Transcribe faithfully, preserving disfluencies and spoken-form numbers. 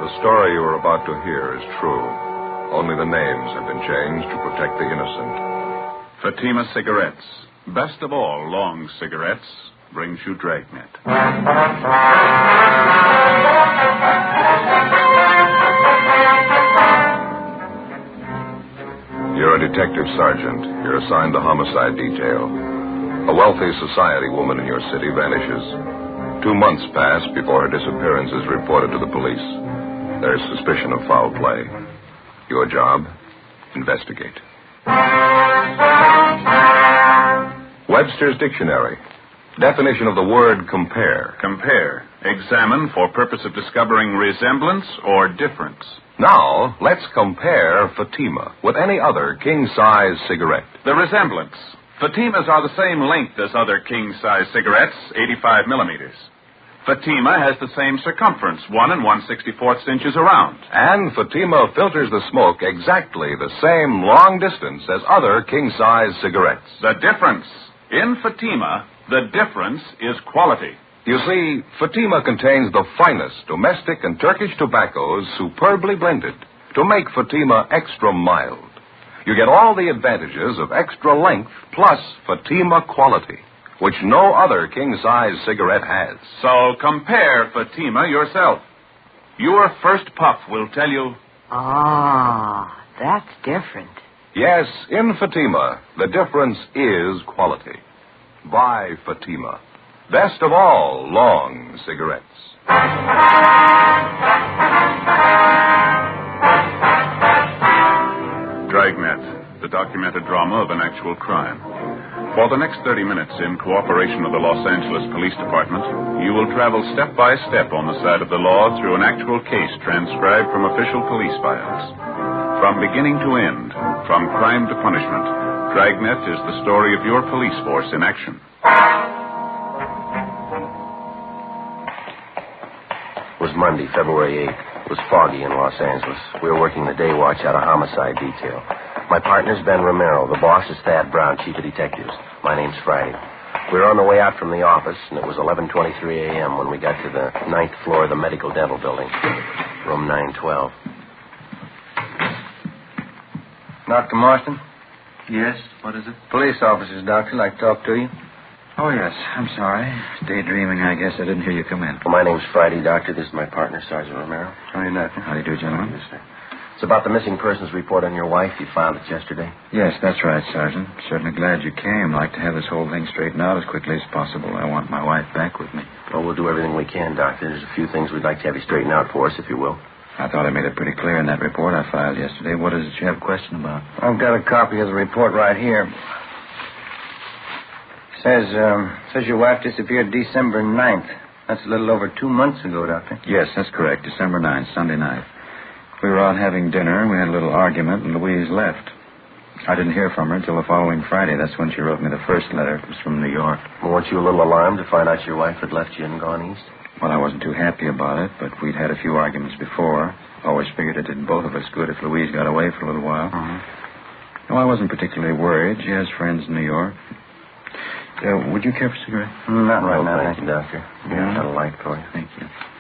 The story you are about to hear is true. Only the names have been changed to protect the innocent. Fatima Cigarettes, best of all long cigarettes, brings you Dragnet. You're a detective sergeant. You're assigned the homicide detail. A wealthy society woman in your city vanishes. Two months pass before her disappearance is reported to the police. There's suspicion of foul play. Your job? Investigate. Webster's Dictionary. Definition of the word compare. Compare. Examine for purpose of discovering resemblance or difference. Now, let's compare Fatima with any other king-size cigarette. The resemblance. Fatimas are the same length as other king-size cigarettes, eighty-five millimeters. Fatima has the same circumference, one and one sixty-fourths inches around. And Fatima filters the smoke exactly the same long distance as other king-size cigarettes. The difference. In Fatima, the difference is quality. You see, Fatima contains the finest domestic and Turkish tobaccos superbly blended to make Fatima extra mild. You get all the advantages of extra length plus Fatima quality, which no other king-size cigarette has. So compare Fatima yourself. Your first puff will tell you... Ah, that's different. Yes, in Fatima, the difference is quality. Buy Fatima. Best of all long cigarettes. Dragnet, the documented drama of an actual crime. For the next thirty minutes, in cooperation with the Los Angeles Police Department, you will travel step by step on the side of the law through an actual case transcribed from official police files. From beginning to end, from crime to punishment, Dragnet is the story of your police force in action. It was Monday, February eighth. It was foggy in Los Angeles. We were working the day watch out of homicide detail. My partner's Ben Romero. The boss is Thad Brown, chief of detectives. My name's Friday. We were on the way out from the office, and it was eleven twenty-three a.m. when we got to the ninth floor of the medical dental building, room nine twelve. Doctor Marston? Yes, what is it? Police officers, doctor. Like to talk to you. Oh, yes. I'm sorry. Daydreaming, I guess. I didn't hear you come in. Well, my name's Friday, doctor. This is my partner, Sergeant Romero. How do you, doctor? How do you do, gentlemen? Yes, sir. It's about the missing persons report on your wife. You filed it yesterday. Yes, that's right, Sergeant. Certainly glad you came. I'd like to have this whole thing straightened out as quickly as possible. I want my wife back with me. Well, we'll do everything we can, doctor. There's a few things we'd like to have you straighten out for us, if you will. I thought I made it pretty clear in that report I filed yesterday. What is it you have a question about? I've got a copy of the report right here. Says, um, says your wife disappeared December ninth. That's a little over two months ago, Doctor. Yes, that's correct. December ninth, Sunday night. We were out having dinner. We had a little argument, and Louise left. I didn't hear from her until the following Friday. That's when she wrote me the first letter. It was from New York. Well, weren't you a little alarmed to find out your wife had left you and gone east? Well, I wasn't too happy about it, but we'd had a few arguments before. Always figured it did both of us good if Louise got away for a little while. Mm-hmm. No, I wasn't particularly worried. She has friends in New York. Uh, would you care for a cigarette? Not right no, now, thank you, doctor. Yeah? Got a light for you. Thank you.